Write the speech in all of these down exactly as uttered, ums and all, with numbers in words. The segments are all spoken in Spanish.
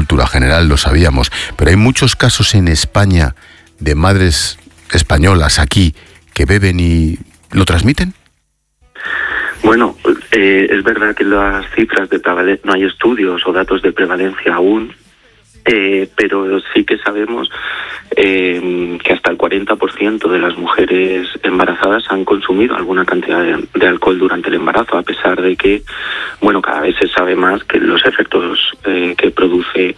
cultura general, lo sabíamos, pero hay muchos casos en España de madres españolas aquí que beben y lo transmiten. Bueno, eh, es verdad que las cifras de prevalencia, no hay estudios o datos de prevalencia aún, eh, pero sí que sabemos eh, que hasta el cuarenta por ciento de las mujeres embarazadas han consumido alguna cantidad de, de alcohol durante el embarazo, a pesar de que, bueno, cada vez se sabe más que los efectos eh, que produce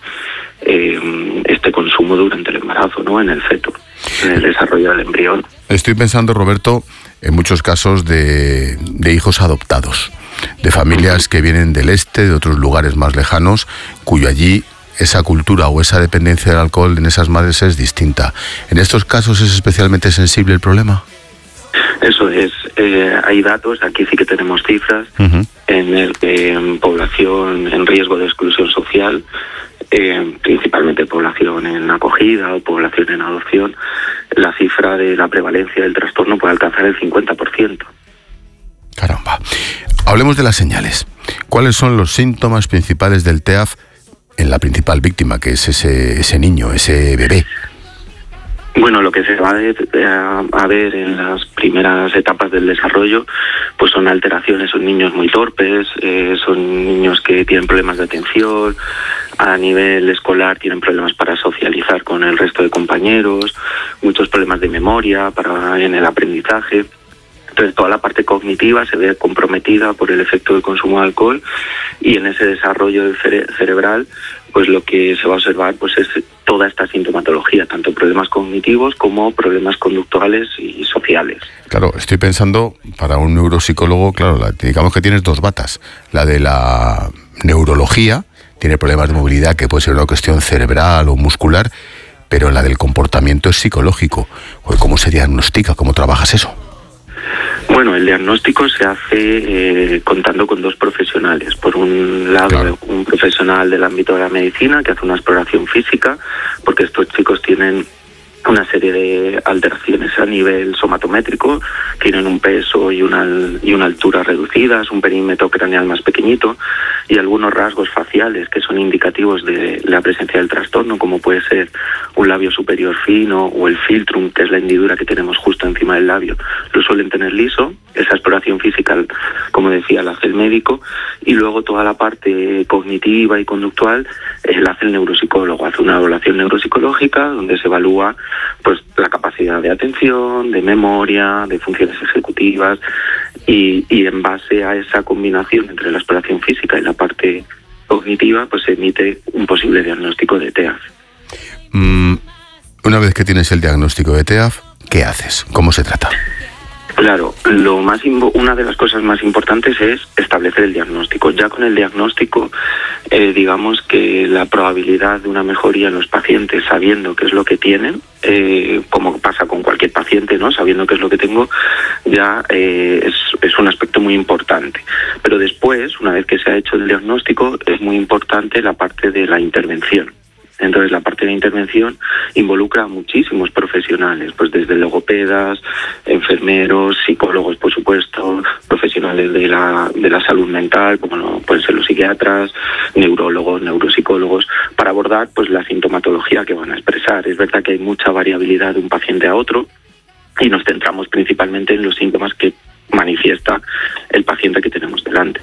eh, este consumo durante el embarazo, ¿no?, en el feto, en el desarrollo del embrión. Estoy pensando, Roberto, en muchos casos de, de hijos adoptados, de familias que vienen del este, de otros lugares más lejanos, cuyo allí esa cultura o esa dependencia del alcohol en esas madres es distinta. ¿En estos casos es especialmente sensible el problema? Eso es, eh, hay datos, aquí sí que tenemos cifras, uh-huh. en el que en población en riesgo de exclusión social, eh, principalmente población en acogida o población en adopción, la cifra de la prevalencia del trastorno puede alcanzar el cincuenta por ciento. Caramba. Hablemos de las señales. ¿Cuáles son los síntomas principales del T E A F en la principal víctima, que es ese, ese niño, ese bebé? Bueno, lo que se va a ver en las primeras etapas del desarrollo, pues son alteraciones, son niños muy torpes, eh, son niños que tienen problemas de atención, a nivel escolar tienen problemas para socializar con el resto de compañeros, muchos problemas de memoria para en el aprendizaje. Entonces toda la parte cognitiva se ve comprometida por el efecto del consumo de alcohol, y en ese desarrollo del cere- cerebral pues lo que se va a observar pues es toda esta sintomatología, tanto problemas cognitivos como problemas conductuales y sociales. Claro, estoy pensando, para un neuropsicólogo, claro, la, digamos que tienes dos batas. La de la neurología, tiene problemas de movilidad que puede ser una cuestión cerebral o muscular, pero la del comportamiento es psicológico. ¿Cómo se diagnostica? ¿Cómo trabajas eso? Bueno, el diagnóstico se hace eh, contando con dos profesionales. Por un lado, claro, un profesional del ámbito de la medicina que hace una exploración física, porque estos chicos tienen una serie de alteraciones a nivel somatométrico, tienen un peso y una, y una altura reducidas, un perímetro craneal más pequeñito y algunos rasgos faciales que son indicativos de la presencia del trastorno, como puede ser un labio superior fino o el filtrum, que es la hendidura que tenemos justo encima del labio, lo suelen tener liso. Esa exploración física, como decía, la hace el médico, y luego toda la parte cognitiva y conductual eh, la hace el neuropsicólogo. Hace una evaluación neuropsicológica donde se evalúa pues la capacidad de atención, de memoria, de funciones ejecutivas, y, y en base a esa combinación entre la exploración física y la parte cognitiva pues se emite un posible diagnóstico de T E A F. Mm, una vez que tienes el diagnóstico de T E A F, ¿qué haces? ¿Cómo se trata? Claro, lo más una de las cosas más importantes es establecer el diagnóstico. Ya con el diagnóstico, eh, digamos que la probabilidad de una mejoría en los pacientes, sabiendo qué es lo que tienen, eh, como pasa con cualquier paciente, ¿no? Sabiendo qué es lo que tengo, ya eh, es, es un aspecto muy importante. Pero después, una vez que se ha hecho el diagnóstico, es muy importante la parte de la intervención. Entonces la parte de intervención involucra a muchísimos profesionales, pues desde logopedas, enfermeros, psicólogos, por supuesto, profesionales de la de la salud mental, como no, pueden ser los psiquiatras, neurólogos, neuropsicólogos, para abordar pues la sintomatología que van a expresar. Es verdad que hay mucha variabilidad de un paciente a otro y nos centramos principalmente en los síntomas que manifiesta el paciente que tenemos delante.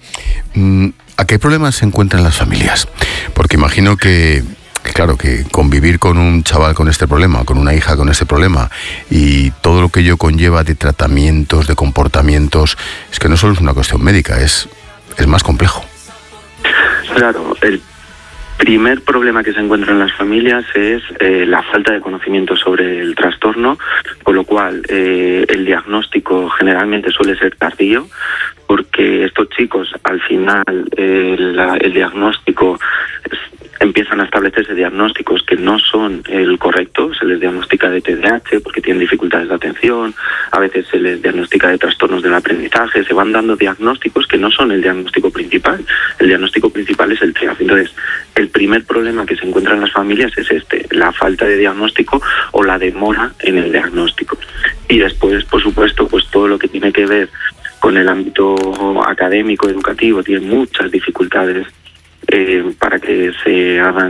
¿A qué problemas se encuentran las familias? Porque imagino que claro, que convivir con un chaval con este problema, con una hija con este problema, y todo lo que ello conlleva de tratamientos, de comportamientos, es que no solo es una cuestión médica, es, es más complejo. Claro, el primer problema que se encuentra en las familias es eh, la falta de conocimiento sobre el trastorno, con lo cual eh, el diagnóstico generalmente suele ser tardío, porque estos chicos al final eh, la, el diagnóstico es, empiezan a establecerse diagnósticos que no son el correcto. Se les diagnostica de T D A H porque tienen dificultades de atención, a veces se les diagnostica de trastornos del aprendizaje, se van dando diagnósticos que no son el diagnóstico principal. El diagnóstico principal es el T E A F. Entonces, el primer problema que se encuentra en las familias es este, la falta de diagnóstico o la demora en el diagnóstico. Y después, por supuesto, pues todo lo que tiene que ver con el ámbito académico, educativo, tiene muchas dificultades eh, para que se hagan